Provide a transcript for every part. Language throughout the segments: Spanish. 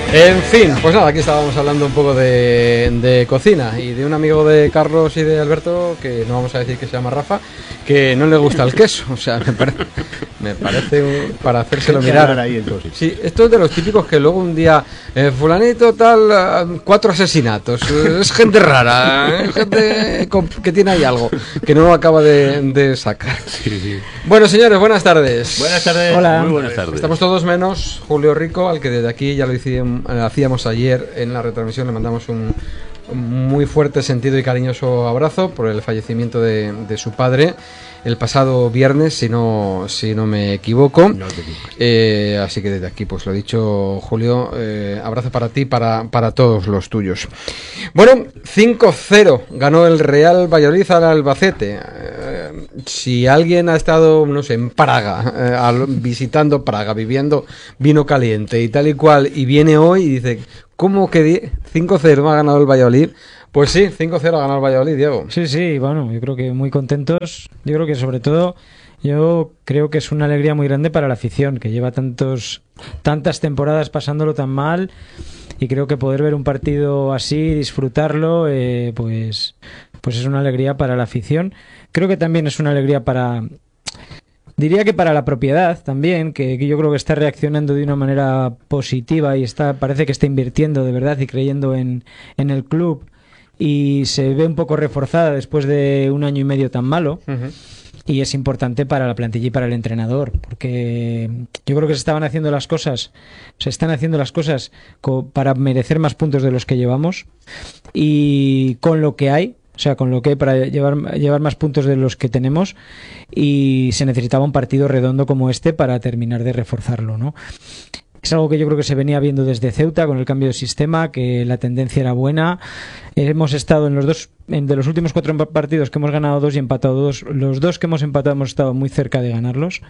En fin, pues nada, aquí estábamos hablando un poco de cocina y de un amigo de Carlos y de Alberto, que no vamos a decir que se llama Rafa, que no le gusta el queso. O sea, me parece para hacérselo mirar. Ahí, sí, esto es de los típicos que luego un día, fulanito tal, 4 asesinatos. Es gente rara, gente que tiene ahí algo, que no lo acaba de sacar. Sí, sí. Bueno, señores, buenas tardes. Buenas tardes. Hola. Muy buenas tardes. Estamos todos menos Julio Rico, al que desde aquí ya lo hacíamos ayer en la retransmisión. Le mandamos un muy fuerte, sentido y cariñoso abrazo por el fallecimiento de su padre el pasado viernes, si no me equivoco. No te equivocas. Así que desde aquí, pues lo dicho, Julio, abrazo para ti, para todos los tuyos. Bueno, 5-0 ganó el Real Valladolid al Albacete. Si alguien ha estado, no sé, en Praga, visitando Praga, viviendo vino caliente y tal y cual, y viene hoy y dice, ¿cómo que 5-0 ha ganado el Valladolid? Pues sí, 5-0 ha ganado el Valladolid, Diego. Sí, bueno, yo creo que muy contentos. Yo creo que sobre todo, yo creo que es una alegría muy grande para la afición, que lleva tantas temporadas pasándolo tan mal, y creo que poder ver un partido así, disfrutarlo, pues es una alegría para la afición. Creo que también es una alegría diría que para la propiedad también, que yo creo que está reaccionando de una manera positiva y parece que está invirtiendo de verdad y creyendo en el club, y se ve un poco reforzada después de un año y medio tan malo. Uh-huh. Y es importante para la plantilla y para el entrenador, porque yo creo que se están haciendo las cosas para merecer más puntos de los que llevamos, y con lo que hay, o sea, con lo que hay para llevar más puntos de los que tenemos, y se necesitaba un partido redondo como este para terminar de reforzarlo, ¿no? Es algo que yo creo que se venía viendo desde Ceuta con el cambio de sistema, que la tendencia era buena. Hemos estado de los últimos 4 partidos que hemos ganado 2 y empatado 2, los 2 que hemos empatado hemos estado muy cerca de ganarlos,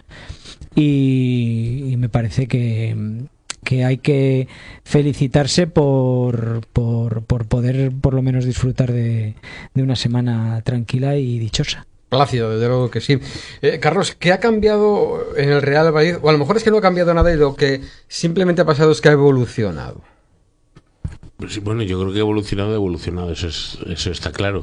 y me parece que hay que felicitarse por poder por lo menos disfrutar de una semana tranquila y dichosa. Plácido, desde luego que sí. Carlos, ¿qué ha cambiado en el Real Valladolid? O a lo mejor es que no ha cambiado nada y lo que simplemente ha pasado es que ha evolucionado. Pues, bueno, yo creo que ha evolucionado, eso está claro.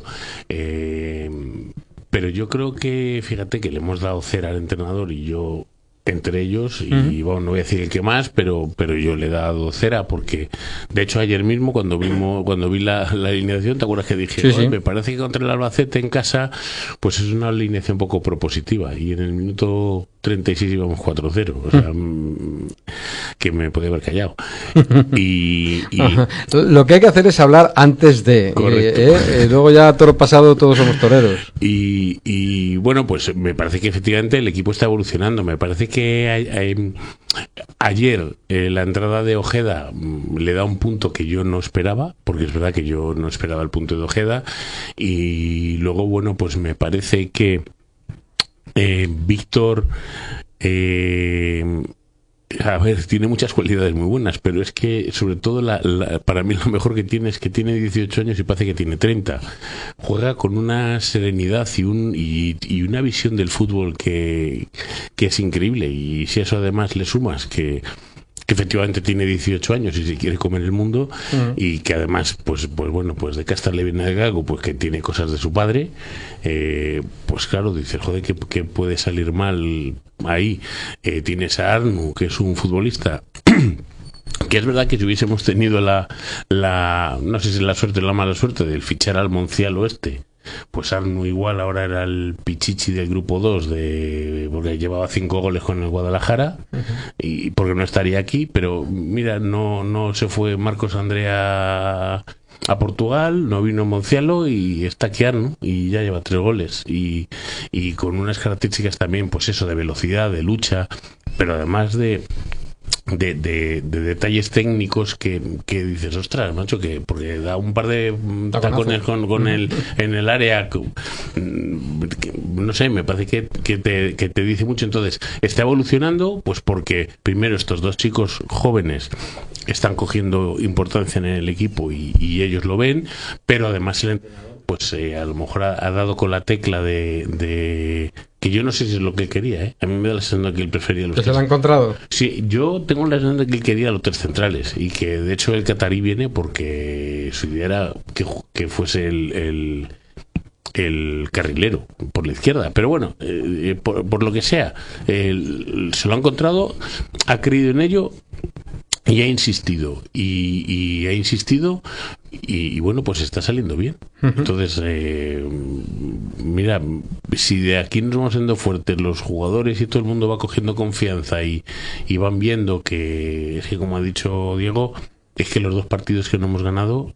Pero yo creo que, fíjate, que le hemos dado cera al entrenador, y yo entre ellos, y bueno, no voy a decir el que más, pero yo le he dado cera, porque de hecho ayer mismo cuando vi la alineación, ¿te acuerdas que dije? Sí. Me parece que contra el Albacete en casa pues es una alineación un poco propositiva, y en el minuto 36 íbamos 4-0, o sea, que me podía haber callado. Y lo que hay que hacer es hablar antes de, luego ya toro pasado todos somos toreros. Y bueno, pues me parece que efectivamente el equipo está evolucionando. Me parece que ayer la entrada de Ojeda le da un punto que yo no esperaba, porque es verdad que yo no esperaba el punto de Ojeda, y luego, bueno, pues me parece que Víctor, a ver, tiene muchas cualidades muy buenas, pero es que sobre todo para mí lo mejor que tiene es que tiene 18 años y parece que tiene 30. Juega con una serenidad y una visión del fútbol que es increíble, y si eso además le sumas que efectivamente tiene 18 años y se quiere comer el mundo, y que además pues bueno, pues de castar le viene de gago, pues que tiene cosas de su padre, pues claro, dices, joder, que puede salir mal ahí. Tienes a Arnu, que es un futbolista que es verdad que si hubiésemos tenido no sé si la suerte o la mala suerte del fichar al Moncial Oeste, pues Arnu igual ahora era el pichichi del grupo 2 porque llevaba 5 goles con el Guadalajara, y porque no estaría aquí. Pero mira, no se fue Marcos Andrea a Portugal, no vino Moncialo, y está aquí Arnu, y ya lleva 3 goles, y con unas características también, pues eso, de velocidad, de lucha, pero además de detalles técnicos que dices, ostras, macho, que porque da un par de tacones con en el área, no sé, me parece que te dice mucho. Entonces, está evolucionando, pues porque primero estos 2 chicos jóvenes están cogiendo importancia en el equipo, y ellos lo ven, pero además el entrenador pues a lo mejor ha dado con la tecla de que yo no sé si es lo que él quería, ¿eh? A mí me da la sensación de que él prefería los ¿Que se lo ha encontrado? Sí, yo tengo la sensación de que él quería los 3 centrales y que de hecho el catarí viene porque su idea era que fuese el carrilero por la izquierda, pero bueno, por lo que sea, se lo ha encontrado, ha creído en ello y ha insistido y ha insistido y bueno, pues está saliendo bien. Entonces, mira, si de aquí nos vamos siendo fuertes los jugadores y todo el mundo va cogiendo confianza y van viendo que, es que como ha dicho Diego, es que los 2 partidos que no hemos ganado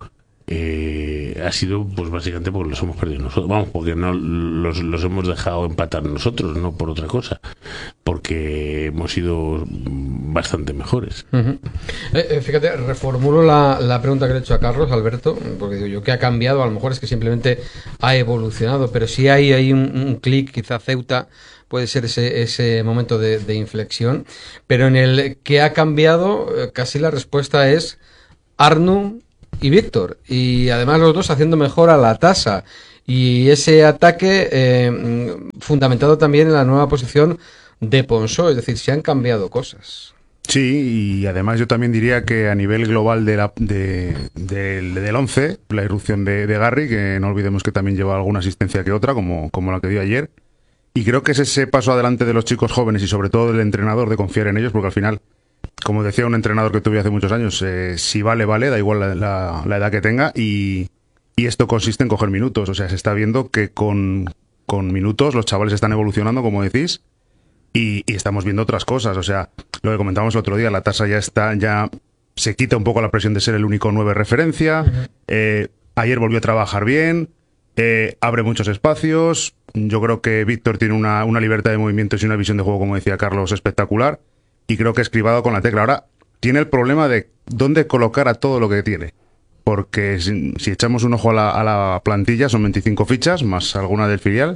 ha sido pues básicamente porque los hemos perdido nosotros, vamos, porque no los hemos dejado empatar nosotros, no por otra cosa, porque hemos sido bastante mejores. Fíjate, reformulo la pregunta que le he hecho a Carlos, Alberto, porque digo yo, ¿qué ha cambiado? A lo mejor es que simplemente ha evolucionado, pero sí hay un clic, quizá Ceuta puede ser ese momento de inflexión, pero en el que ha cambiado, casi la respuesta es Arnu y Víctor, y además los dos haciendo mejor a la tasa, y ese ataque fundamentado también en la nueva posición de Ponsó, es decir, se han cambiado cosas. Sí, y además yo también diría que a nivel global del 11, la irrupción de Garry, que no olvidemos que también lleva alguna asistencia que otra, como la que dio ayer, y creo que es ese paso adelante de los chicos jóvenes y sobre todo del entrenador de confiar en ellos, porque al final, como decía un entrenador que tuve hace muchos años, si vale, da igual la edad que tenga, y esto consiste en coger minutos. O sea, se está viendo que con minutos los chavales están evolucionando, como decís, y estamos viendo otras cosas. O sea, lo que comentábamos el otro día, la tasa ya se quita un poco la presión de ser el único 9 referencia. Ayer volvió a trabajar bien, abre muchos espacios. Yo creo que Víctor tiene una libertad de movimientos y una visión de juego, como decía Carlos, espectacular. Y creo que ha escribado con la tecla. Ahora tiene el problema de dónde colocar a todo lo que tiene. Porque si echamos un ojo a la plantilla, son 25 fichas, más alguna del filial.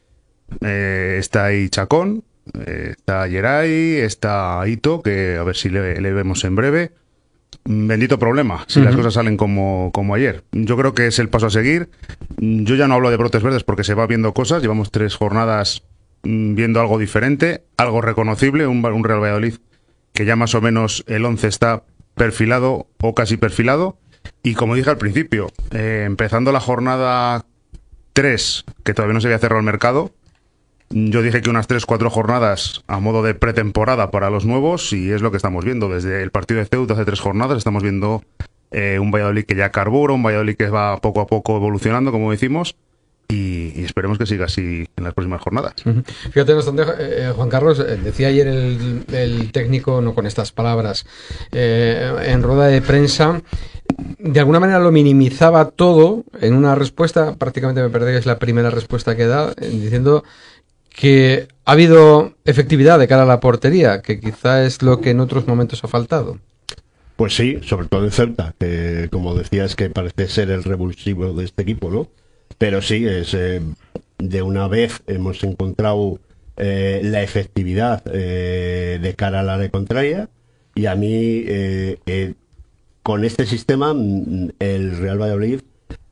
Está ahí Chacón, está Geray, está Ito, que a ver si le vemos en breve. Bendito problema, si las cosas salen como ayer. Yo creo que es el paso a seguir. Yo ya no hablo de brotes verdes porque se va viendo cosas. Llevamos 3 jornadas viendo algo diferente, algo reconocible, un Real Valladolid que ya más o menos el 11 está perfilado o casi perfilado, y como dije al principio, empezando la jornada 3, que todavía no se había cerrado el mercado, yo dije que unas 3-4 jornadas a modo de pretemporada para los nuevos, y es lo que estamos viendo. Desde el partido de Ceuta hace 3 jornadas estamos viendo un Valladolid que ya carbura, un Valladolid que va poco a poco evolucionando, como decimos, y esperemos que siga así en las próximas jornadas. Fíjate, no obstante, Juan Carlos, decía ayer el técnico, no con estas palabras, en rueda de prensa, de alguna manera lo minimizaba todo en una respuesta, prácticamente me parece que es la primera respuesta que da, diciendo que ha habido efectividad de cara a la portería, que quizá es lo que en otros momentos ha faltado. Pues sí, sobre todo en Celta, que como decías que parece ser el revulsivo de este equipo, ¿no? Pero sí, de una vez hemos encontrado la efectividad de cara al área contraria, y a mí con este sistema el Real Valladolid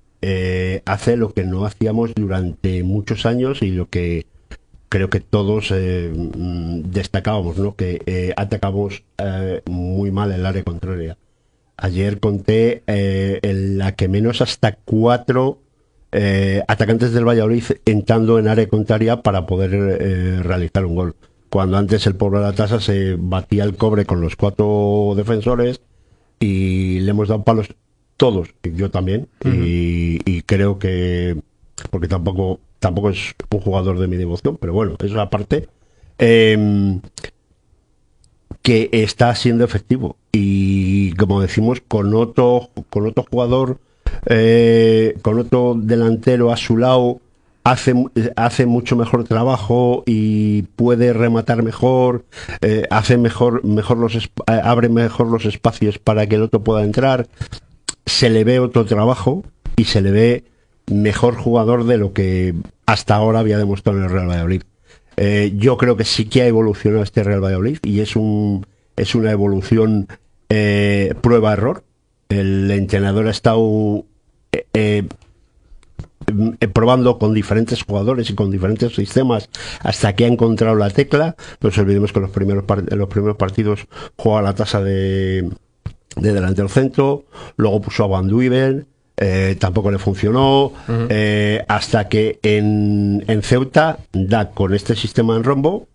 hace lo que no hacíamos durante muchos años y lo que creo que todos destacábamos, ¿no? Que atacamos muy mal el área contraria. Ayer conté en la que menos hasta 4 atacantes del Valladolid entrando en área contraria para poder realizar un gol. Cuando antes el pobre de la tasa se batía el cobre con los 4 defensores y le hemos dado palos todos, yo también, y creo que, porque tampoco es un jugador de mi devoción, pero bueno, es la parte que está siendo efectivo, y como decimos, con otro jugador, con otro delantero a su lado, hace mucho mejor trabajo y puede rematar mejor, abre mejor los espacios para que el otro pueda entrar. Se le ve otro trabajo y se le ve mejor jugador de lo que hasta ahora había demostrado en el Real Valladolid. Yo creo que sí que ha evolucionado este Real Valladolid, y es una evolución prueba-error. El entrenador ha estado probando con diferentes jugadores y con diferentes sistemas hasta que ha encontrado la tecla. No nos olvidemos que en los primeros partidos jugaba la tasa de delantero centro, luego puso a Van Duiven, tampoco le funcionó, hasta que en Ceuta da con este sistema en rombo,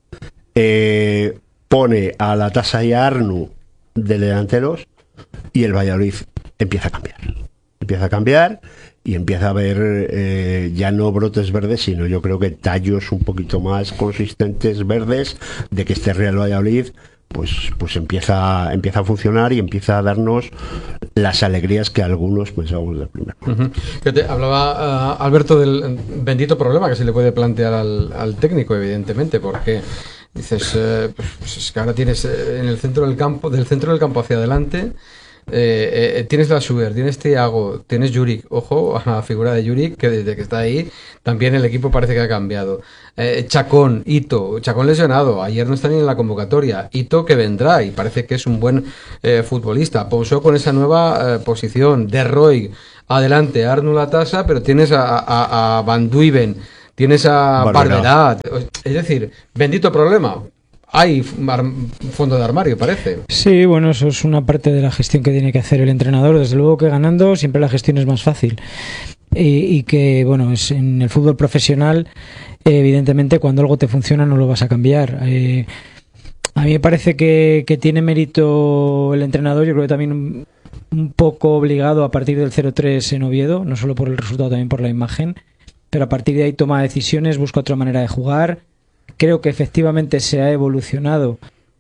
pone a la tasa y a Arnu de delanteros, y el Valladolid empieza a cambiar y empieza a ver ya no brotes verdes, sino yo creo que tallos un poquito más consistentes verdes de que este Real Valladolid pues empieza a funcionar y empieza a darnos las alegrías que algunos pensábamos del primer. Hablaba Alberto del bendito problema que se le puede plantear al técnico, evidentemente, porque dices, pues es que ahora tienes en el centro del campo hacia adelante, tienes la Suber, tienes Thiago, tienes Juric. Ojo a la figura de Juric, que desde que está ahí también el equipo parece que ha cambiado. Chacón, Ito, Chacón lesionado, ayer no está ni en la convocatoria. Ito, que vendrá y parece que es un buen futbolista. Pousó con esa nueva posición. De Roy adelante, Arnu la tasa, pero tienes a Van Duiven, tienes a Barberá. Es decir, bendito problema. Hay fondo de armario, parece. Sí, bueno, eso es una parte de la gestión que tiene que hacer el entrenador. Desde luego que ganando siempre la gestión es más fácil. Y que, bueno, es en el fútbol profesional, evidentemente, cuando algo te funciona no lo vas a cambiar. A mí me parece que tiene mérito el entrenador. Yo creo que también un poco obligado a partir del 0-3 en Oviedo, no solo por el resultado, también por la imagen. Pero a partir de ahí toma decisiones, busca otra manera de jugar. Creo que efectivamente se ha evolucionado,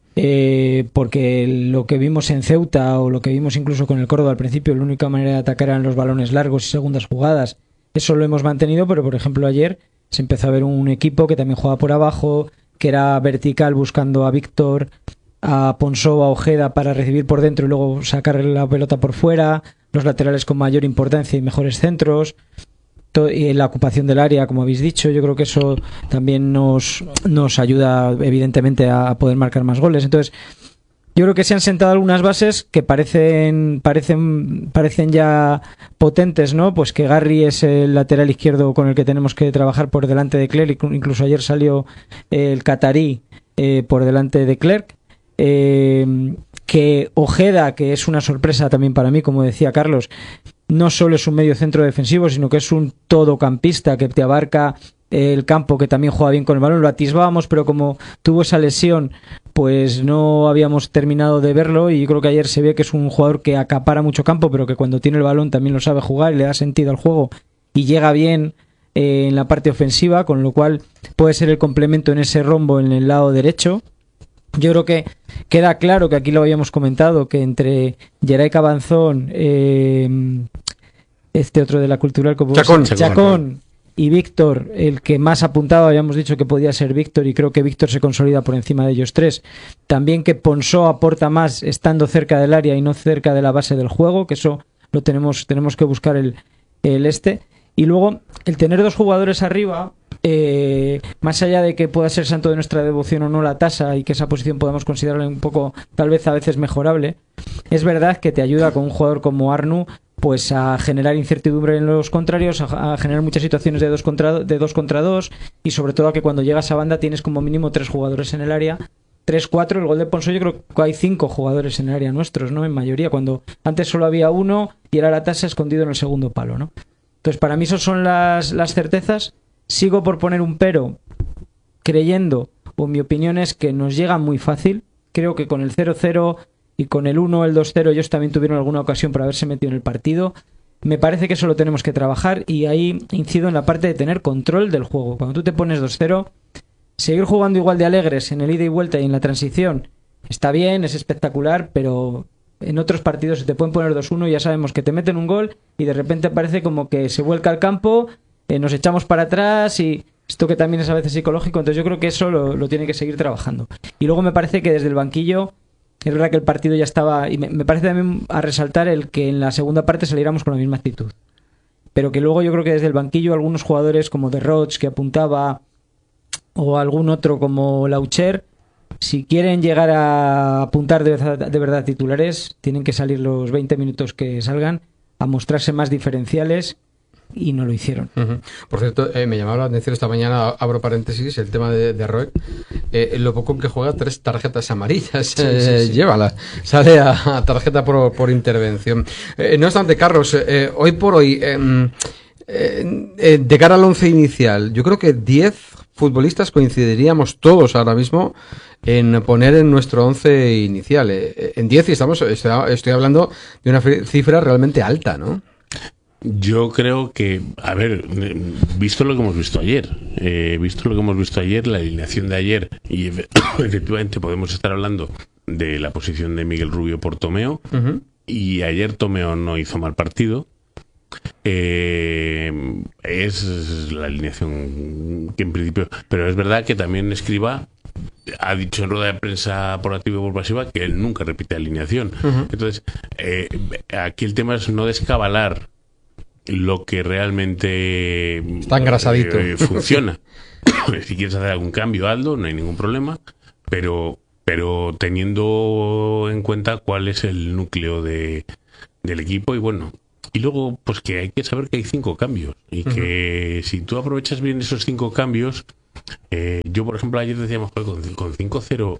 porque lo que vimos en Ceuta o lo que vimos incluso con el Córdoba al principio, la única manera de atacar eran los balones largos y segundas jugadas. Eso lo hemos mantenido, pero por ejemplo ayer se empezó a ver un equipo que también jugaba por abajo, que era vertical buscando a Víctor, a Ponsó, a Ojeda para recibir por dentro y luego sacar la pelota por fuera, los laterales con mayor importancia y mejores centros. Y la ocupación del área, como habéis dicho, yo creo que eso también nos ayuda evidentemente a poder marcar más goles. Entonces, yo creo que se han sentado algunas bases que parecen ya potentes, ¿no? Pues que Garry es el lateral izquierdo con el que tenemos que trabajar por delante de Clerc. Incluso ayer salió el catarí por delante de Clerc. Que Ojeda, que es una sorpresa también para mí, como decía Carlos, no solo es un medio centro defensivo, sino que es un todocampista que te abarca el campo, que también juega bien con el balón. Lo atisbábamos, pero como tuvo esa lesión, pues no habíamos terminado de verlo, y yo creo que ayer se ve que es un jugador que acapara mucho campo, pero que cuando tiene el balón también lo sabe jugar y le da sentido al juego y llega bien en la parte ofensiva, con lo cual puede ser el complemento en ese rombo en el lado derecho. Yo creo que queda claro, que aquí lo habíamos comentado, que entre Geray Cabanzón, este otro de la Cultural, como Chacón y Víctor, el que más apuntado habíamos dicho que podía ser Víctor, y creo que Víctor se consolida por encima de ellos tres. También que Ponsó aporta más estando cerca del área y no cerca de la base del juego, que eso lo tenemos que buscar el y luego el tener dos jugadores arriba, más allá de que pueda ser santo de nuestra devoción o no la tasa, y que esa posición podamos considerarla un poco, tal vez a veces mejorable, es verdad que te ayuda con un jugador como Arnu pues a generar incertidumbre en los contrarios, a generar muchas situaciones de 2 contra 2, y sobre todo a que cuando llegas a banda tienes como mínimo 3 jugadores en el área, 3-4. El gol de Ponsó, yo creo que hay 5 jugadores en el área nuestros, ¿no? En mayoría, cuando antes solo había uno y era la tasa escondido en el segundo palo, ¿no? Entonces, para mí esas son las certezas. Sigo por poner un pero, creyendo, o mi opinión es que nos llega muy fácil. Creo que con el 0-0 y con el 1, el 2-0, ellos también tuvieron alguna ocasión para haberse metido en el partido. Me parece que eso lo tenemos que trabajar, y ahí incido en la parte de tener control del juego. Cuando tú te pones 2-0, seguir jugando igual de alegres en el ida y vuelta y en la transición está bien, es espectacular, pero en otros partidos se te pueden poner 2-1 y ya sabemos que te meten un gol y de repente parece como que se vuelca el campo, nos echamos para atrás, y esto que también es a veces psicológico. Entonces yo creo que eso lo tiene que seguir trabajando. Y luego me parece que desde el banquillo, es verdad que el partido ya estaba, y me parece también a resaltar el que en la segunda parte saliéramos con la misma actitud, pero que luego yo creo que desde el banquillo algunos jugadores como De Roch, que apuntaba, o algún otro como Laucher, si quieren llegar a apuntar de verdad titulares, tienen que salir los 20 minutos que salgan a mostrarse más diferenciales y no lo hicieron. Por cierto, me llamaba la atención esta mañana, abro paréntesis, el tema de Roig, lo poco que juega, 3 tarjetas amarillas, llévala, sale a tarjeta por intervención. No obstante, Carlos, hoy por hoy, de cara al 11 inicial, yo creo que 10 futbolistas coincidiríamos todos ahora mismo en poner en nuestro 11 inicial. En 10 y estoy hablando de una cifra realmente alta, ¿no? Yo creo que, a ver, visto lo que hemos visto ayer, la alineación de ayer, y efectivamente podemos estar hablando de la posición de Miguel Rubio por Tomeo, y ayer Tomeo no hizo mal partido. Es la alineación que en principio, pero es verdad que también Escribá ha dicho en rueda de prensa por activa y por pasiva que él nunca repite alineación. Entonces, aquí el tema es no descabalar lo que realmente está engrasadito, funciona. Si quieres hacer algún cambio, hazlo, no hay ningún problema, pero teniendo en cuenta cuál es el núcleo del equipo. Y bueno, y luego pues que hay que saber que hay 5 cambios y que si tú aprovechas bien esos 5 cambios, yo por ejemplo ayer decíamos que con 5-0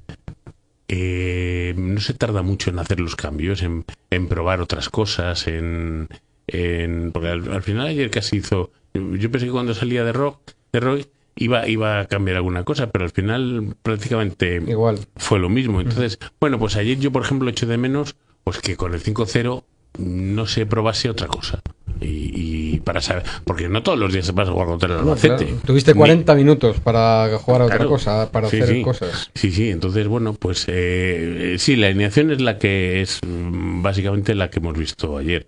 no se tarda mucho en hacer los cambios, en probar otras cosas, porque al final ayer casi hizo, yo pensé que cuando salía de Roig iba a cambiar alguna cosa, pero al final prácticamente igual fue lo mismo. Entonces, bueno, pues ayer yo por ejemplo echo de menos pues que con el 5-0 no se probase otra cosa. Y para saber, porque no todos los días se vas a jugar contra el Albacete. Claro. Tuviste 40 minutos para jugar a otra cosa, para hacer cosas. Sí, entonces bueno, pues sí, la alineación es la que es básicamente la que hemos visto ayer.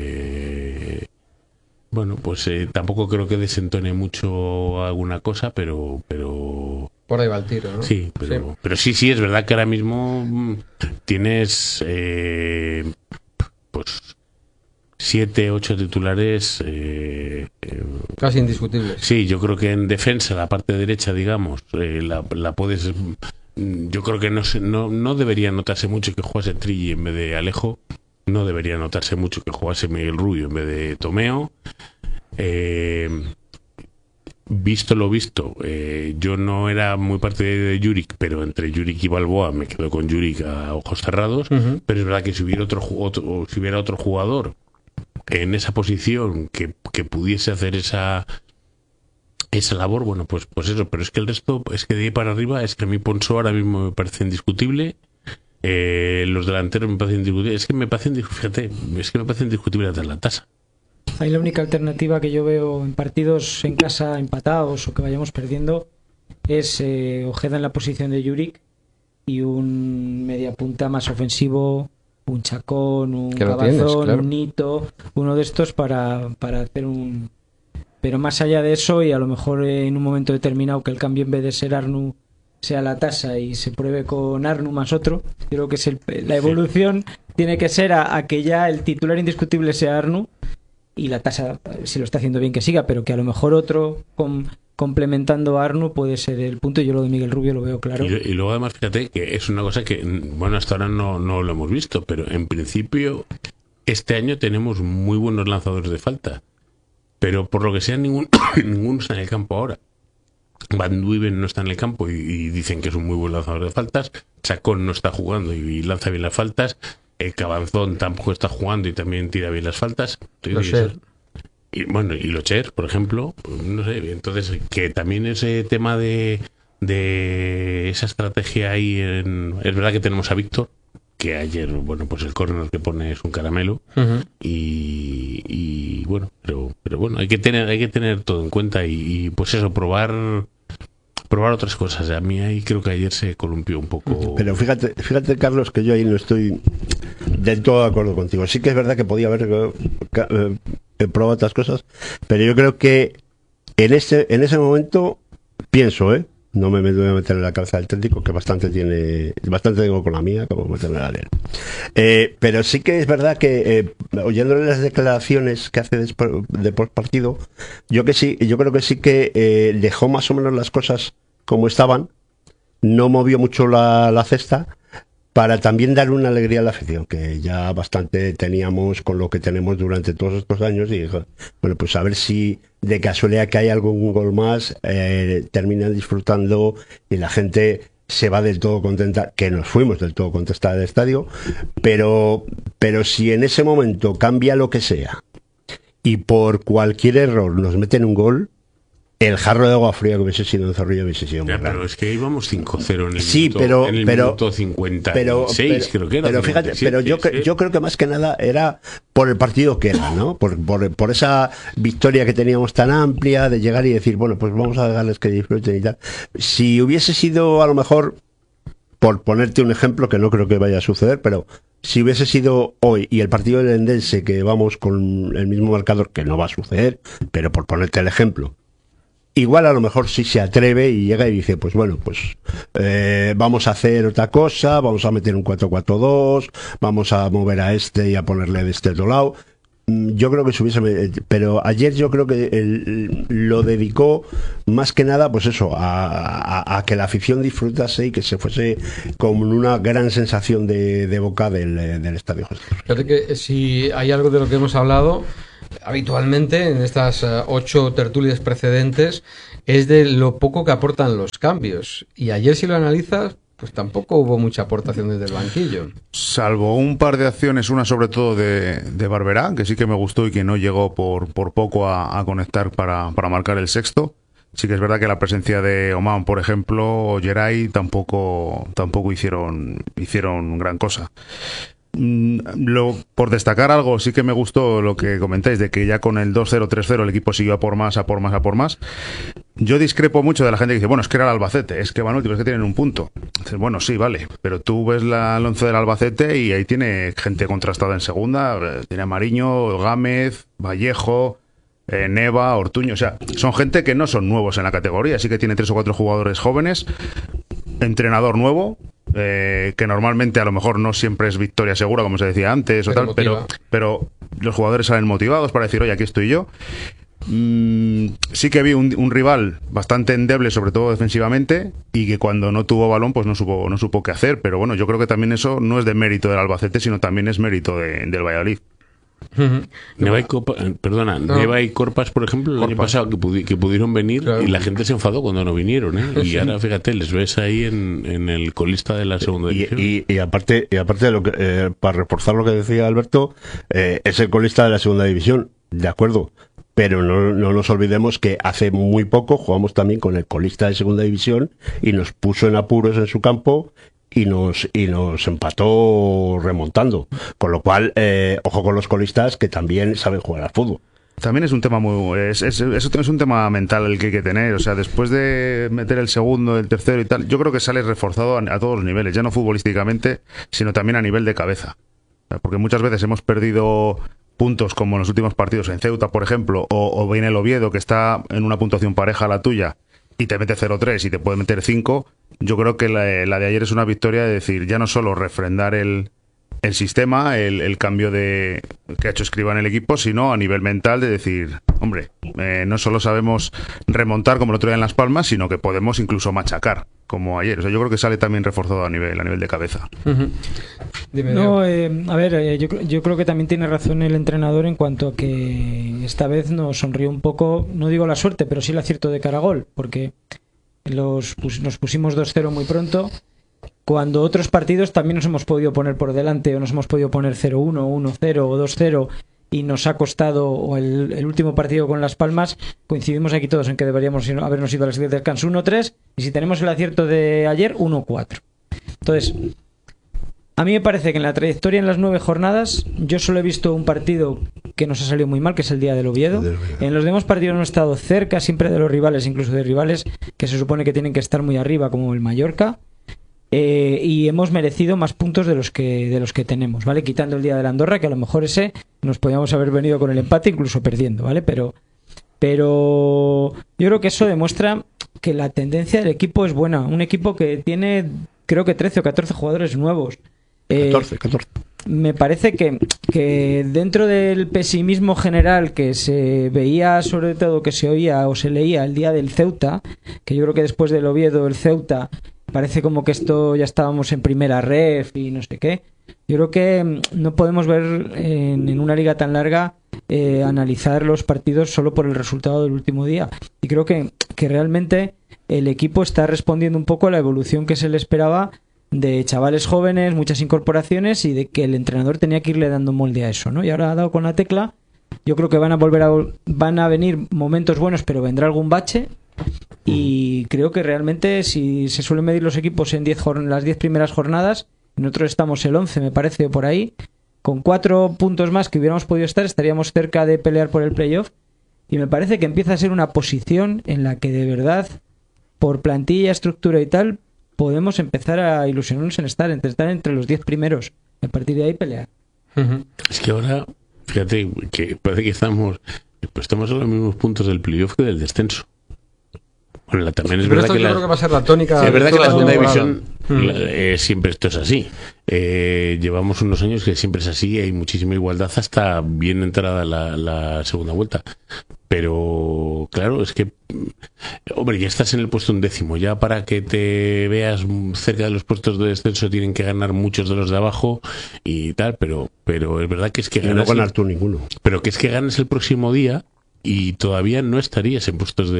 Bueno, pues tampoco creo que desentone mucho alguna cosa, pero por ahí va el tiro, ¿no? Sí, pero sí, es verdad que ahora mismo tienes pues 7, 8 titulares casi indiscutibles. Sí, yo creo que en defensa, la parte derecha, digamos, la puedes. Yo creo que no debería notarse mucho que jugase Trilli en vez de Alejo. No debería notarse mucho que jugase Miguel Rubio en vez de Tomeo. Visto lo visto, yo no era muy partidario de Juric, pero entre Juric y Balboa me quedo con Juric a ojos cerrados. Pero es verdad que si hubiera otro jugador en esa posición que pudiese hacer esa labor, bueno, pues eso. Pero es que el resto, es que de ahí para arriba, es que a mí Ponso ahora mismo me parece indiscutible. Los delanteros me parecen indiscutibles. Es que me parecen indiscutibles hasta la tasa. Ahí la única alternativa que yo veo en partidos en casa empatados o que vayamos perdiendo es Ojeda en la posición de Juric y un mediapunta más ofensivo, un Chacón, un Cabazón, claro, un Nito, uno de estos para hacer un... Pero más allá de eso, y a lo mejor en un momento determinado que el cambio en vez de ser Arnu sea la tasa y se pruebe con Arnu más otro, creo que es la evolución tiene que ser a que ya el titular indiscutible sea Arnu y la tasa, si lo está haciendo bien, que siga, pero que a lo mejor otro complementando a Arnu puede ser el punto. Yo lo de Miguel Rubio lo veo claro. Y luego además fíjate que es una cosa que, bueno, hasta ahora no lo hemos visto, pero en principio este año tenemos muy buenos lanzadores de falta, pero por lo que sea ninguno está en el campo ahora. Van Duiven no está en el campo y dicen que es un muy buen lanzador de faltas. Chacón no está jugando y lanza bien las faltas. Cabazón tampoco está jugando y también tira bien las faltas. Y bueno, y Locher, por ejemplo, pues no sé. Entonces, que también ese tema de esa estrategia ahí es verdad que tenemos a Víctor, que ayer, bueno, pues el córner que pone es un caramelo. Y bueno, pero bueno, hay que tener todo en cuenta y pues eso, probar otras cosas. A mí ahí creo que ayer se columpió un poco. Pero fíjate, Carlos, que yo ahí no estoy del todo de acuerdo contigo. Sí que es verdad que podía haber probado otras cosas, pero yo creo que en ese momento pienso, no me voy a meter en la cabeza del técnico, que bastante tengo con la mía, como meterme en la de él. Pero sí que es verdad que oyéndole las declaraciones que hace de post partido, yo creo que sí que dejó más o menos las cosas como estaban, no movió mucho la cesta, para también dar una alegría a la afición, que ya bastante teníamos con lo que tenemos durante todos estos años, y bueno, pues a ver si de casualidad que hay algún gol más, terminan disfrutando y la gente se va del todo contenta, que nos fuimos del todo contenta del estadio, pero si en ese momento cambia lo que sea y por cualquier error nos meten un gol, el jarro de agua fría que hubiese sido en Zorrilla hubiese sido muy grande. Pero es que íbamos 5-0 en el sí, minuto, en el minuto 56, creo que era. Pero fíjate, 57, pero yo creo que más que nada era por el partido que era, ¿no? Por esa victoria que teníamos tan amplia de llegar y decir, bueno, pues vamos a dejarles que disfruten y tal. Si hubiese sido, a lo mejor, por ponerte un ejemplo, que no creo que vaya a suceder, pero si hubiese sido hoy y el partido del Endense, que vamos con el mismo marcador, que no va a suceder, pero por ponerte el ejemplo, igual a lo mejor sí se atreve y llega y dice, pues bueno, pues vamos a hacer otra cosa, vamos a meter un 4-4-2, vamos a mover a este y a ponerle de este otro lado. Yo creo que se hubiese... Pero ayer yo creo que lo dedicó más que nada, pues eso, a que la afición disfrutase y que se fuese con una gran sensación de boca del estadio. Fíjate que si hay algo de lo que hemos hablado habitualmente en estas 8 tertulias precedentes, es de lo poco que aportan los cambios. Y ayer, si lo analizas, pues tampoco hubo mucha aportación desde el banquillo. Salvo un par de acciones, una sobre todo de Barberá, que sí que me gustó y que no llegó por poco a conectar para marcar el sexto. Sí que es verdad que la presencia de Oman, por ejemplo, o Geray tampoco hicieron gran cosa. Por destacar algo, sí que me gustó lo que comentáis de que ya con el 2-0, 3-0 el equipo siguió a por más. Yo discrepo mucho de la gente que dice, bueno, es que era el Albacete, es que van últimos, es que tienen un punto. Dices, bueno, sí, vale, pero tú ves el 11 del Albacete y ahí tiene gente contrastada en segunda, tiene a Mariño, Gámez, Vallejo, Neva, Ortuño, o sea, son gente que no son nuevos en la categoría, sí que tiene 3 o 4 jugadores jóvenes, entrenador nuevo, que normalmente a lo mejor no siempre es victoria segura, como se decía antes, o tal, pero los jugadores salen motivados para decir, oye, aquí estoy yo. Sí que vi un rival bastante endeble, sobre todo defensivamente, y que cuando no tuvo balón pues no supo qué hacer, pero bueno, yo creo que también eso no es de mérito del Albacete, sino también es mérito del Valladolid. Neva y Corpas, por ejemplo, el año pasado que pudieron venir, claro, y la gente se enfadó cuando no vinieron, ¿eh? Y ahora fíjate, les ves ahí en el colista de la segunda división. Y aparte de lo que, para reforzar lo que decía Alberto, es el colista de la segunda división, de acuerdo, pero no nos olvidemos que hace muy poco jugamos también con el colista de segunda división y nos puso en apuros en su campo y nos empató remontando, con lo cual ojo con los colistas, que también saben jugar al fútbol. También es un tema es un tema mental el que hay que tener, o sea, después de meter el segundo, el tercero y tal, yo creo que sales reforzado a todos los niveles, ya no futbolísticamente, sino también a nivel de cabeza, porque muchas veces hemos perdido puntos como en los últimos partidos en Ceuta, por ejemplo, o viene el Oviedo, que está en una puntuación pareja a la tuya y te mete 0-3 y te puede meter 5. Yo creo que la de ayer es una victoria de decir, ya no solo refrendar el sistema, el cambio que ha hecho Escribá en el equipo, sino a nivel mental de decir, hombre, no solo sabemos remontar como el otro día en Las Palmas, sino que podemos incluso machacar, como ayer. O sea, yo creo que sale también reforzado a nivel de cabeza. Dime, no, a ver, yo creo que también tiene razón el entrenador en cuanto a que esta vez nos sonrió un poco, no digo la suerte, pero sí el acierto de cara a gol, porque nos pusimos 2-0 muy pronto, cuando otros partidos también nos hemos podido poner por delante, o nos hemos podido poner 0-1, 1-0 o 2-0, y nos ha costado, o el último partido con Las Palmas, coincidimos aquí todos en que deberíamos habernos ido al descanso 1-3, y si tenemos el acierto de ayer, 1-4. Entonces, a mí me parece que en la trayectoria en las 9 jornadas yo solo he visto un partido que nos ha salido muy mal, que es el día del Oviedo. En los demás partidos hemos estado cerca siempre de los rivales, incluso de rivales que se supone que tienen que estar muy arriba, como el Mallorca, y hemos merecido más puntos de los que tenemos, ¿vale? Quitando el día del Andorra, que a lo mejor ese nos podíamos haber venido con el empate, incluso perdiendo, ¿vale? Pero yo creo que eso demuestra que la tendencia del equipo es buena. Un equipo que tiene, creo que 13 o 14 jugadores nuevos. 14. Me parece que dentro del pesimismo general que se veía, sobre todo que se oía o se leía el día del Ceuta, que yo creo que después del Oviedo, el Ceuta parece como que esto ya estábamos en primera ref y no sé qué. Yo creo que no podemos ver en una liga tan larga analizar los partidos solo por el resultado del último día. Y creo que realmente el equipo está respondiendo un poco a la evolución que se le esperaba de chavales jóvenes, muchas incorporaciones y de que el entrenador tenía que irle dando molde a eso, ¿no? Y ahora ha dado con la tecla. Yo creo que van a venir momentos buenos, pero vendrá algún bache. Y creo que realmente si se suelen medir los equipos en las 10 primeras jornadas, nosotros estamos el 11, me parece, por ahí. Con 4 puntos más que hubiéramos podido estar, estaríamos cerca de pelear por el playoff. Y me parece que empieza a ser una posición en la que de verdad, por plantilla, estructura y tal, podemos empezar a ilusionarnos en estar entre los 10 primeros. Y a partir de ahí pelear. Es que ahora, fíjate, que parece que estamos a los mismos puntos del playoff que del descenso. Bueno, también es verdad que yo creo que va a ser la tónica. Es verdad que la segunda temporada. división siempre esto es así. Llevamos unos años que siempre es así. Hay muchísima igualdad hasta bien entrada la segunda vuelta. Pero claro, es que hombre, ya estás en el puesto 11. Ya para que te veas cerca de los puestos de descenso tienen que ganar muchos de los de abajo y tal. Pero es verdad que es que no ganar tú ninguno. Pero que es que ganes el próximo día y todavía no estarías en puestos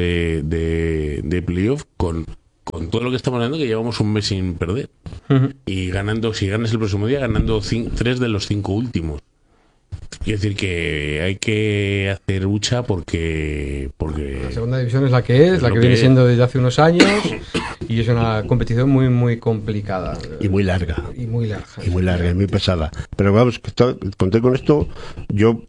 de playoff con todo lo que estamos hablando, que llevamos un mes sin perder. Y ganando, si ganas el próximo día, ganando 3 de los 5 últimos. Quiero decir que hay que hacer lucha porque la segunda división es la que es, la que viene siendo desde hace unos años, y es una competición muy muy complicada y muy larga y muy larga y muy pesada. Pero vamos, conté con esto. Yo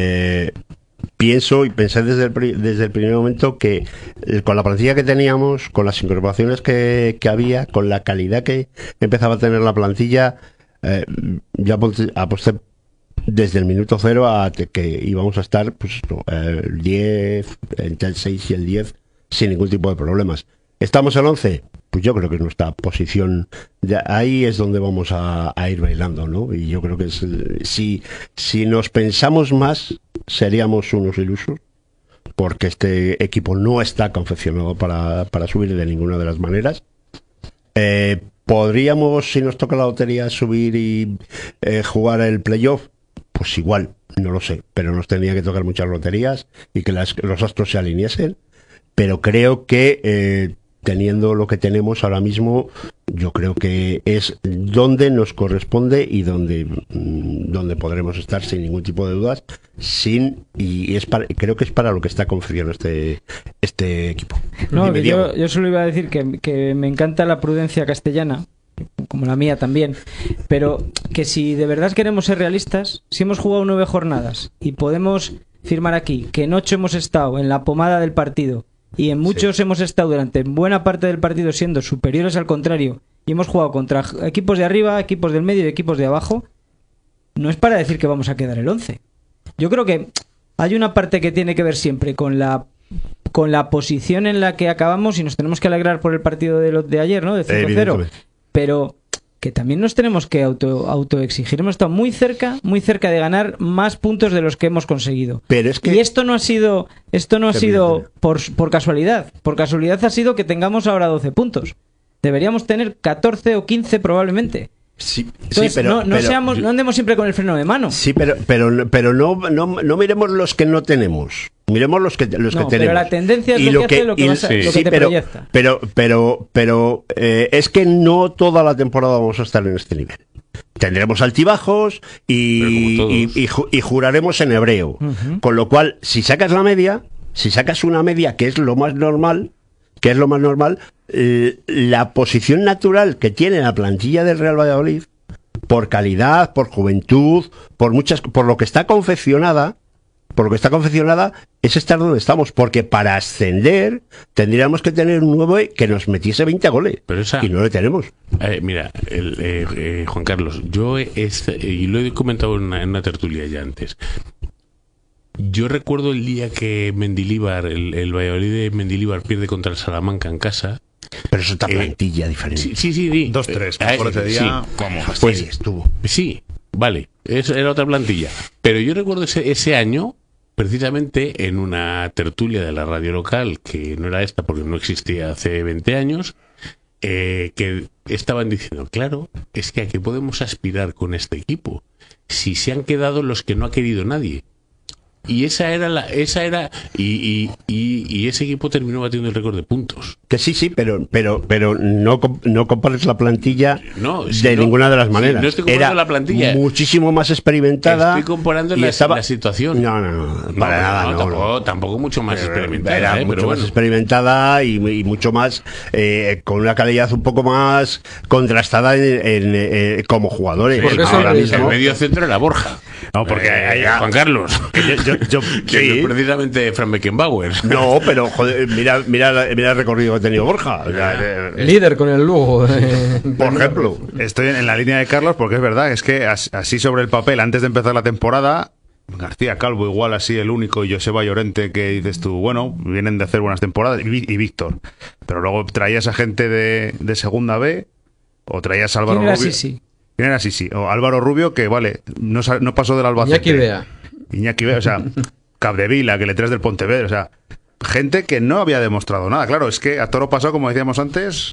pienso y pensé desde el primer momento que con la plantilla que teníamos, con las incorporaciones que había, con la calidad que empezaba a tener la plantilla, ya aposté desde el minuto 0 a que íbamos a estar pues el 10, entre el 6 y el 10 sin ningún tipo de problemas. ¿Estamos el 11? Pues yo creo que nuestra posición ahí es donde vamos a ir bailando, ¿no? Y yo creo que si nos pensamos más, seríamos unos ilusos, porque este equipo no está confeccionado para subir de ninguna de las maneras. ¿Podríamos, si nos toca la lotería, subir y jugar el playoff? Pues igual, no lo sé, pero nos tendría que tocar muchas loterías y que los astros se alineasen. Pero creo que teniendo lo que tenemos ahora mismo, yo creo que es donde nos corresponde y donde podremos estar sin ningún tipo de dudas, creo que es para lo que está confeccionado este equipo. No, yo solo iba a decir que me encanta la prudencia castellana, como la mía también, pero que si de verdad queremos ser realistas, si hemos jugado 9 jornadas y podemos firmar aquí que en 8 hemos estado en la pomada del partido y en muchos hemos estado durante buena parte del partido siendo superiores al contrario y hemos jugado contra equipos de arriba, equipos del medio y equipos de abajo, no es para decir que vamos a quedar el 11. Yo creo que hay una parte que tiene que ver siempre con la posición en la que acabamos y nos tenemos que alegrar por el partido de ayer, ¿no? De 5-0. Pero que también nos tenemos que autoexigir. Hemos estado muy cerca de ganar más puntos de los que hemos conseguido. Pero es que y esto no ha sido por casualidad. Por casualidad ha sido que tengamos ahora 12 puntos. Deberíamos tener 14 o 15 probablemente. Sí, entonces, sí, pero no andemos siempre con el freno de mano. Sí, pero no miremos los que no tenemos. Miremos los que tenemos. Pero la tendencia es lo que te proyecta. Pero es que no toda la temporada vamos a estar en este nivel. Tendremos altibajos y juraremos en hebreo. Con lo cual, si sacas una media, que es lo más normal, la posición natural que tiene la plantilla del Real Valladolid, por calidad, por juventud, por lo que está confeccionada, es estar donde estamos, porque para ascender tendríamos que tener un 9 que nos metiese 20 goles, y no lo tenemos. Mira, Juan Carlos, yo y lo he comentado en una tertulia ya antes. Yo recuerdo el día que Mendilibar, el Valladolid de Mendilibar pierde contra el Salamanca en casa. Pero es otra plantilla diferente. Sí. 2-3. Por ese día, vamos. Pues estuvo. Sí, vale. Eso era otra plantilla. Pero yo recuerdo ese año, precisamente en una tertulia de la radio local, que no era esta porque no existía hace 20 años, que estaban diciendo, claro, es que ¿a qué podemos aspirar con este equipo? Si se han quedado los que no ha querido nadie. Y ese equipo terminó batiendo el récord de puntos. Que sí, pero no compares la plantilla ninguna de las maneras. No estoy comparando la plantilla. Muchísimo más experimentada. Estoy comparando la situación. No, para nada. Tampoco mucho más experimentada. Era mucho más experimentada y mucho más con una calidad un poco más contrastada como jugadores. Porque ahora mismo el medio centro era Borja. No, porque Juan Carlos. Que no precisamente Frank Beckenbauer. No, pero joder, mira el recorrido que ha tenido Borja. Líder con el Lugo. Por ejemplo. Estoy en la línea de Carlos porque es verdad, es que así sobre el papel, antes de empezar la temporada, García Calvo igual así el único y Joseba Llorente que dices tú, bueno, vienen de hacer buenas temporadas, y Víctor. Pero luego traías a gente de segunda B o traías a Álvaro Rubio. ¿Quién era Sisi? O Álvaro Rubio, que vale, no pasó del Albacete. Iñaki Bea, o sea, Capdevila, que le traes del Pontevedra, o sea, gente que no había demostrado nada. Claro, es que a toro pasado, como decíamos antes,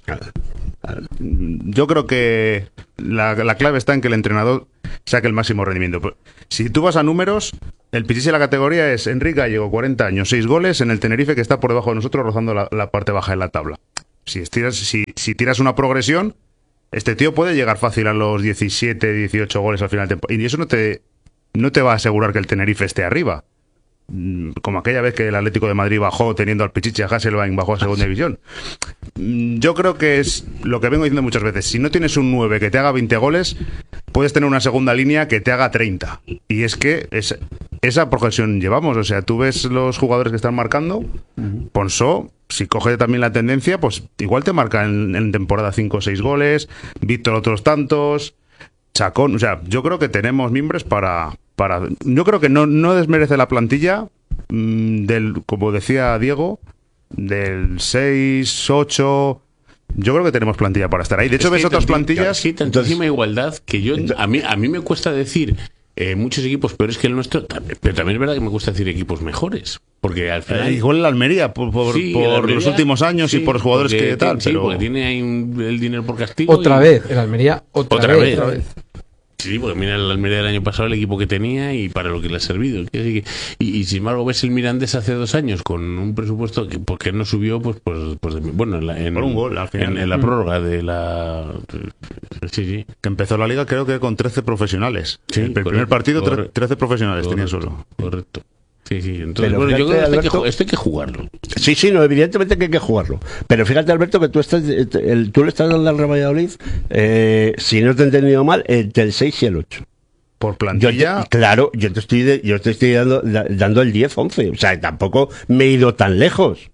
yo creo que la clave está en que el entrenador saque el máximo rendimiento. Si tú vas a números, el Pichichi de la categoría es Enrique Gallego, 40 años, 6 goles en el Tenerife, que está por debajo de nosotros, rozando la parte baja de la tabla. Si tiras una progresión, este tío puede llegar fácil a los 17, 18 goles al final de temporada. Y eso no te va a asegurar que el Tenerife esté arriba. Como aquella vez que el Atlético de Madrid bajó teniendo al Pichichi, a Hasselbaink, bajó a segunda división. Yo creo que es lo que vengo diciendo muchas veces. Si no tienes un 9 que te haga 20 goles, puedes tener una segunda línea que te haga 30. Y es que esa progresión llevamos. O sea, tú ves los jugadores que están marcando. Ponsó, si coge también la tendencia, pues igual te marca en temporada 5 o 6 goles. Víctor otros tantos. Chacón. O sea, yo creo que tenemos mimbres para yo creo que no desmerece la plantilla como decía Diego, del 6, 8. Yo creo que tenemos plantilla para estar ahí. De hecho, ves otras plantillas. Sí, tantísima igualdad que a mí me cuesta decir muchos equipos peores que el nuestro, pero también es verdad que me cuesta decir equipos mejores. Porque al final. Igual la Almería, por Almería, los últimos años y por los jugadores que tal. Sí, pero porque tiene ahí el dinero por castigo. Otra vez, el Almería, otra vez. Sí, porque mira el Almería del año pasado, el equipo que tenía y para lo que le ha servido. Y sin embargo, ves el Mirandés hace 2 años con un presupuesto que ¿por qué no subió? Pues por un gol al final. En la prórroga de la. Sí. Que empezó la liga, creo que con 13 profesionales. Sí, el primer partido, 13 profesionales tenía solo. Correcto. Sí. Entonces, yo creo que Alberto, esto hay que jugarlo. Sí, no, evidentemente que hay que jugarlo. Pero fíjate, Alberto, que tú le estás dando al Real Valladolid, si no te he entendido mal, entre el 6 y el 8. Por plantilla. Yo te estoy dando el 10-11. O sea, tampoco me he ido tan lejos.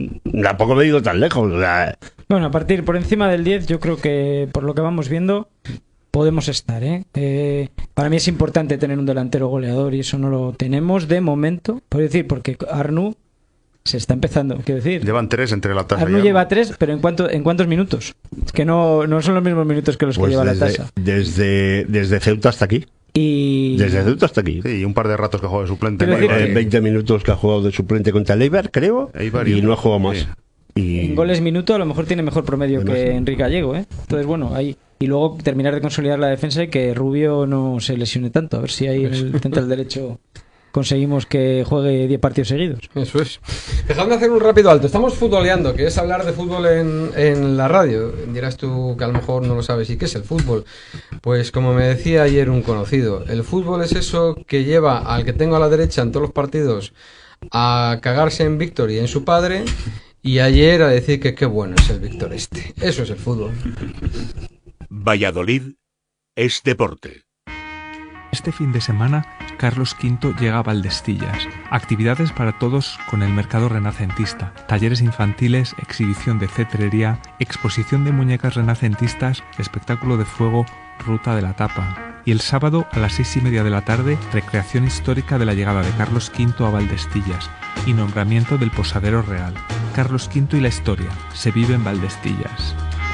O sea, bueno, a partir por encima del 10, yo creo que por lo que vamos viendo podemos estar, para mí es importante tener un delantero goleador y eso no lo tenemos de momento, por decir, porque Arnau se está empezando, quiero decir. Llevan 3 entre la tasa. Arnau lleva 3, pero ¿en cuántos minutos? Es que no son los mismos minutos que los que lleva la tasa. Desde Ceuta hasta aquí. Desde Ceuta hasta aquí. Sí, y un par de ratos que ha jugado de suplente. 20 minutos que ha jugado de suplente contra el Eibar, creo, y no ha jugado más. Y en goles minuto a lo mejor tiene mejor promedio que Enrique Gallego, Entonces, bueno, ahí. Y luego terminar de consolidar la defensa y que Rubio no se lesione tanto. A ver si ahí en el central derecho conseguimos que juegue 10 partidos seguidos. Eso es. Dejadme hacer un rápido alto. Estamos futboleando, que es hablar de fútbol en la radio. Dirás tú que a lo mejor no lo sabes. ¿Y qué es el fútbol? Pues como me decía ayer un conocido, el fútbol es eso que lleva al que tengo a la derecha en todos los partidos a cagarse en Víctor y en su padre, y ayer a decir que qué bueno es el Víctor este. Eso es el fútbol. Valladolid es deporte. Este fin de semana, Carlos V llega a Valdestillas. Actividades para todos con el mercado renacentista, talleres infantiles, exhibición de cetrería, exposición de muñecas renacentistas, espectáculo de fuego, ruta de la tapa. Y el sábado a las 6:30 de la tarde, recreación histórica de la llegada de Carlos V a Valdestillas y nombramiento del posadero real. Carlos V y la historia, se vive en Valdestillas.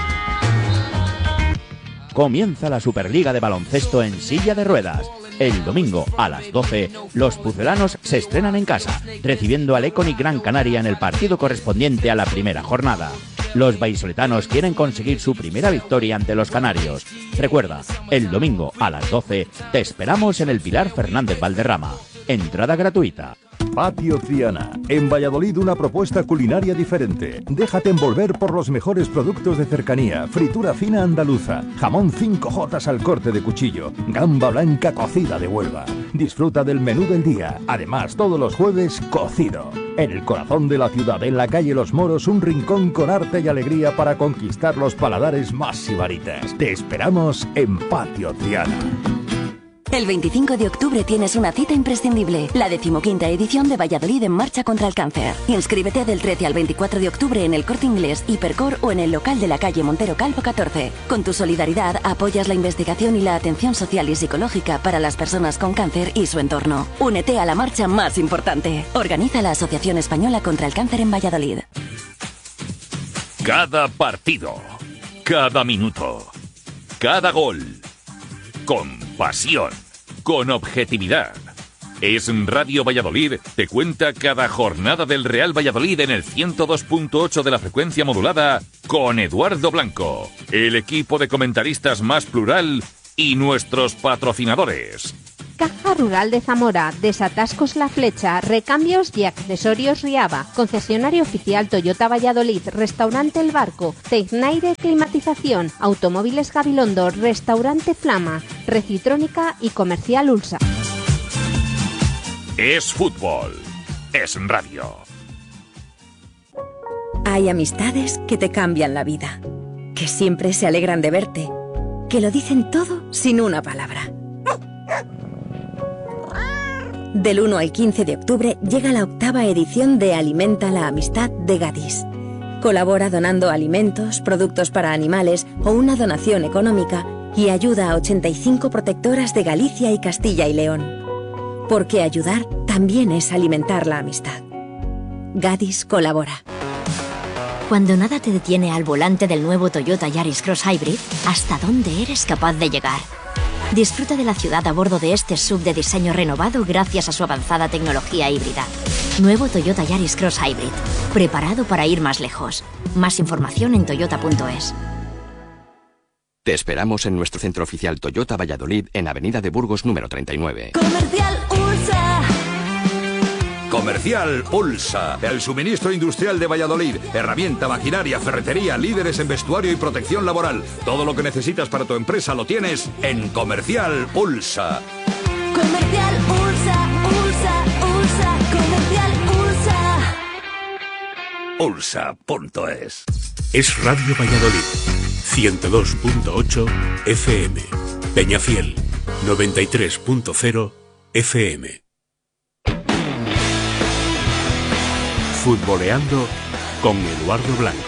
Comienza la Superliga de baloncesto en silla de ruedas. El domingo a las 12, los pucelanos se estrenan en casa, recibiendo al Econic Gran Canaria en el partido correspondiente a la primera jornada. Los vallisoletanos quieren conseguir su primera victoria ante los canarios. Recuerda, el domingo a las 12 te esperamos en el Pilar Fernández Valderrama. Entrada gratuita. Patio Triana. En Valladolid una propuesta culinaria diferente. Déjate envolver por los mejores productos de cercanía. Fritura fina andaluza. Jamón 5J al corte de cuchillo. Gamba blanca cocida de Huelva. Disfruta del menú del día. Además, todos los jueves, cocido. En el corazón de la ciudad, en la calle Los Moros, un rincón con arte y alegría para conquistar los paladares más sibaritas. Te esperamos en Patio Triana. El 25 de octubre tienes una cita imprescindible, la 15ª edición de Valladolid en Marcha contra el Cáncer. Inscríbete del 13 al 24 de octubre en el Corte Inglés, Hipercor o en el local de la calle Montero Calvo 14. Con tu solidaridad apoyas la investigación y la atención social y psicológica para las personas con cáncer y su entorno. Únete a la marcha más importante. Organiza la Asociación Española contra el Cáncer en Valladolid. Cada partido, cada minuto, cada gol. Con pasión, con objetividad. Es Radio Valladolid, te cuenta cada jornada del Real Valladolid en el 102.8 de la frecuencia modulada con Eduardo Blanco, el equipo de comentaristas más plural y nuestros patrocinadores. Caja Rural de Zamora, Desatascos La Flecha, Recambios y Accesorios Riaba, Concesionario Oficial Toyota Valladolid, Restaurante El Barco, Tecnaire Climatización, Automóviles Gabilondo, Restaurante Flama, Recitrónica y Comercial Ulsa. Es fútbol, es radio. Hay amistades que te cambian la vida, que siempre se alegran de verte, que lo dicen todo sin una palabra. Del 1 al 15 de octubre llega la 8ª edición de Alimenta la Amistad de Gadis. Colabora donando alimentos, productos para animales o una donación económica y ayuda a 85 protectoras de Galicia y Castilla y León. Porque ayudar también es alimentar la amistad. Gadis colabora. Cuando nada te detiene al volante del nuevo Toyota Yaris Cross Hybrid, ¿hasta dónde eres capaz de llegar? Disfruta de la ciudad a bordo de este SUV de diseño renovado gracias a su avanzada tecnología híbrida. Nuevo Toyota Yaris Cross Hybrid. Preparado para ir más lejos. Más información en toyota.es. Te esperamos en nuestro centro oficial Toyota Valladolid en Avenida de Burgos número 39. Comercial Ulsa. Comercial Ulsa, el suministro industrial de Valladolid. Herramienta, maquinaria, ferretería, líderes en vestuario y protección laboral. Todo lo que necesitas para tu empresa lo tienes en Comercial Ulsa. Comercial Ulsa, Ulsa, Ulsa, Comercial Ulsa. Ulsa.es. Es Radio Valladolid, 102.8 FM. Peñafiel, 93.0 FM. Futboleando con Eduardo Blanco.